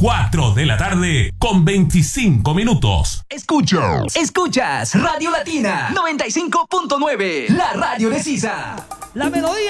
4 de la tarde con 25 minutos. Escuchas Radio Latina 95.9, la radio de Sisa. La melodía